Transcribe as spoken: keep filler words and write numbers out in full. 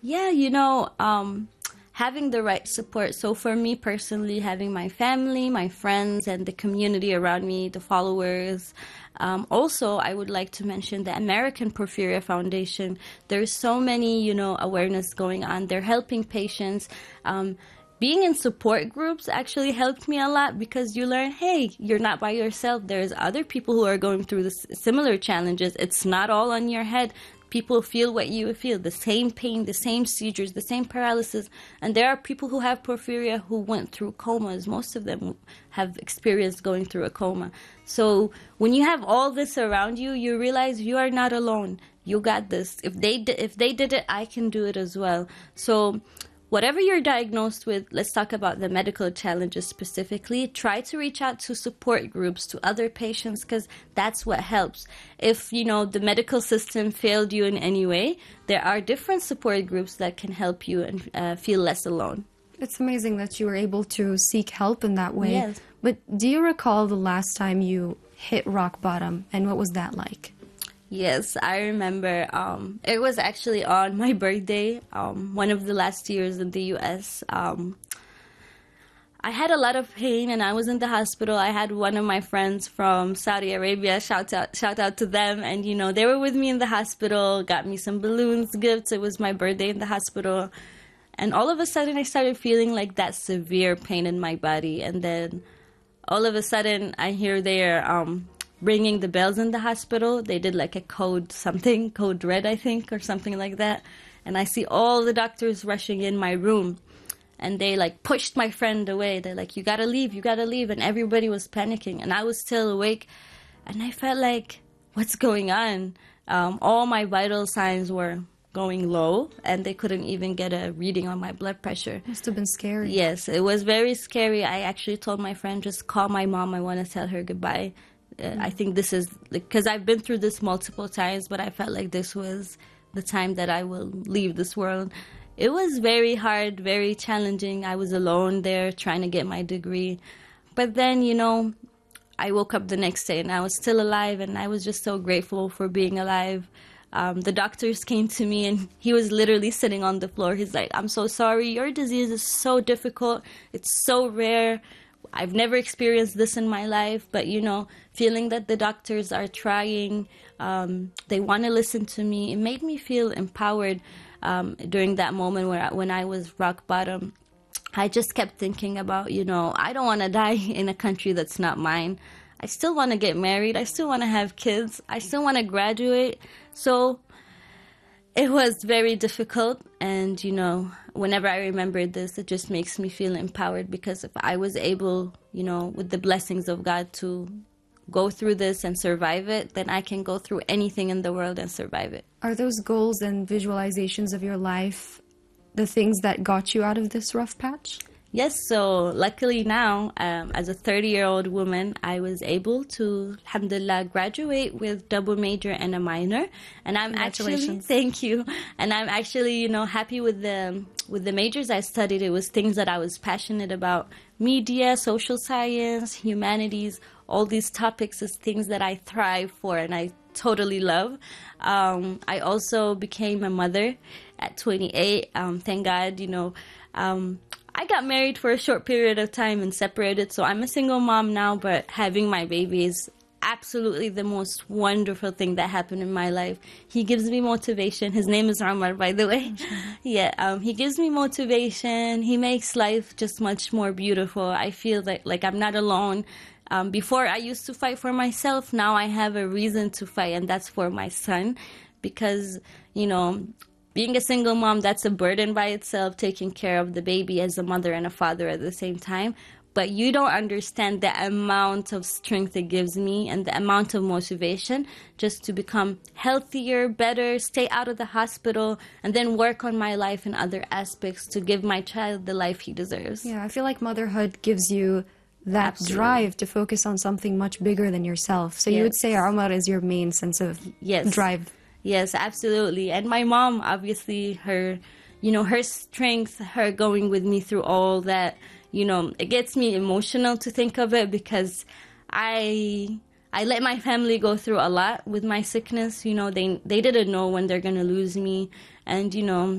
Yeah, you know, um, having the right support. So for me personally, having my family, my friends, and the community around me, the followers. Um, also, I would like to mention the American Porphyria Foundation. There's so many, you know, awareness going on. They're helping patients. Um, being in support groups actually helped me a lot because you learn, hey, you're not by yourself. There's other people who are going through this similar challenges. It's not all on your head. People feel what you feel, the same pain, the same seizures, the same paralysis. And there are people who have porphyria who went through comas. Most of them have experienced going through a coma. So when you have all this around you, you realize you are not alone. You got this. If they, if they did it, I can do it as well. So whatever you're diagnosed with, let's talk about the medical challenges specifically. Try to reach out to support groups, to other patients, because that's what helps. If, you know, the medical system failed you in any way, there are different support groups that can help you and uh, feel less alone. It's amazing that you were able to seek help in that way. Yes. But do you recall the last time you hit rock bottom, and what was that like? Yes, I remember. Um, it was actually on my birthday, um, one of the last years in the U S. Um, I had a lot of pain and I was in the hospital. I had one of my friends from Saudi Arabia, shout out, shout out to them. And, you know, they were with me in the hospital, got me some balloons, gifts. It was my birthday in the hospital. And all of a sudden I started feeling like that severe pain in my body. And then all of a sudden I hear they're um, ringing the bells in the hospital. They did like a code something, code red, I think, or something like that. And I see all the doctors rushing in my room. And they like pushed my friend away. They're like, you gotta leave, you gotta leave. And everybody was panicking. And I was still awake. And I felt like, what's going on? Um, all my vital signs were going low. And they couldn't even get a reading on my blood pressure. Must have been scary. Yes, it was very scary. I actually told my friend, just call my mom. I want to tell her goodbye. Uh, mm. I think this is, because I've been through this multiple times, but I felt like this was the time that I will leave this world. It was very hard, very challenging. I was alone there trying to get my degree. But then, you know, I woke up the next day and I was still alive, and I was just so grateful for being alive. Um, the doctors came to me and he was literally sitting on the floor. He's like, I'm so sorry. Your disease is so difficult. It's so rare. I've never experienced this in my life. But, you know, feeling that the doctors are trying, um, they want to listen to me, it made me feel empowered. Um, during that moment where I, when I was rock bottom, I just kept thinking about, you know, I don't want to die in a country that's not mine. I still want to get married. I still want to have kids. I still want to graduate. So it was very difficult. And, you know, whenever I remember this, it just makes me feel empowered, because if I was able, you know, with the blessings of God to go through this and survive it, then I can go through anything in the world and survive it. Are those goals and visualizations of your life the things that got you out of this rough patch? Yes, so luckily now, um, as a thirty-year-old woman, I was able to, alhamdulillah, graduate with double major and a minor. And I'm actually, thank you. And I'm actually, you know, happy with the, with the majors I studied. It was things that I was passionate about. Media, social science, humanities, all these topics is things that I thrive for and I totally love. Um, I also became a mother at twenty-eight. Um, thank God, you know. Um, I got married for a short period of time and separated, so I'm a single mom now, but having my baby is absolutely the most wonderful thing that happened in my life. He gives me motivation. His name is Omar, by the way. Yeah, um, he gives me motivation. He makes life just much more beautiful. I feel like, like I'm not alone. Um, before, I used to fight for myself. Now I have a reason to fight, and that's for my son. Because, you know, being a single mom, that's a burden by itself, taking care of the baby as a mother and a father at the same time. But you don't understand the amount of strength it gives me and the amount of motivation just to become healthier, better, stay out of the hospital, and then work on my life in other aspects to give my child the life he deserves. Yeah, I feel like motherhood gives you that Absolutely. drive to focus on something much bigger than yourself. So yes. You would say Omar is your main sense of yes. drive. Yes, absolutely. And my mom, obviously, her, you know, her strength, her going with me through all that, you know, it gets me emotional to think of it, because I I let my family go through a lot with my sickness. You know, they they didn't know when they're going to lose me. And, you know,